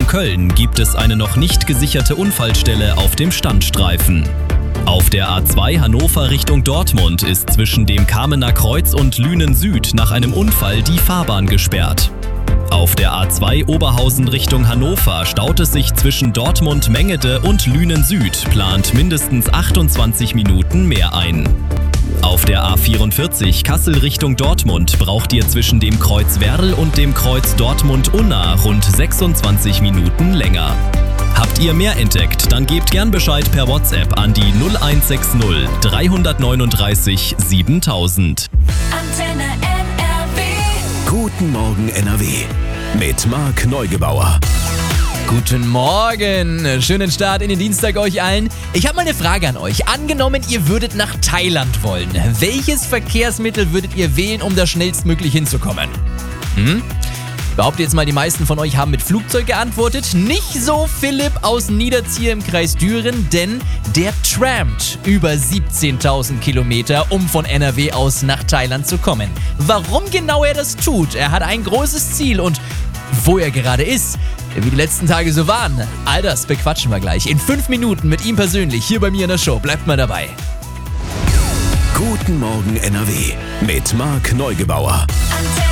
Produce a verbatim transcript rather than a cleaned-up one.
Köln gibt es eine noch nicht gesicherte Unfallstelle auf dem Standstreifen. Auf der A zwei Hannover Richtung Dortmund ist zwischen dem Kamener Kreuz und Lünen Süd nach einem Unfall die Fahrbahn gesperrt. Auf der A zwei Oberhausen Richtung Hannover staut es sich zwischen Dortmund-Mengede und Lünen Süd, plant mindestens achtundzwanzig Minuten mehr ein. Auf der A vierundvierzig Kassel Richtung Dortmund braucht ihr zwischen dem Kreuz Werl und dem Kreuz Dortmund-Unna rund sechsundzwanzig Minuten länger. Habt ihr mehr entdeckt, dann gebt gern Bescheid per WhatsApp an die null eins sechs null drei neun drei siebentausend. Antenne N R W. Guten Morgen N R W mit Marc Neugebauer. Guten Morgen, schönen Start in den Dienstag euch allen. Ich habe mal eine Frage an euch. Angenommen, ihr würdet nach Thailand wollen. Welches Verkehrsmittel würdet ihr wählen, um da schnellstmöglich hinzukommen? Hm? Behaupte jetzt mal, die meisten von euch haben mit Flugzeug geantwortet. Nicht so Philipp aus Niederzier im Kreis Düren, denn der trampt über siebzehntausend Kilometer, um von N R W aus nach Thailand zu kommen. Warum genau er das tut? Er hat ein großes Ziel und wo er gerade ist, wie die letzten Tage so waren, all das bequatschen wir gleich in fünf Minuten mit ihm persönlich hier bei mir in der Show. Bleibt mal dabei. Guten Morgen N R W mit Marc Neugebauer. Antenne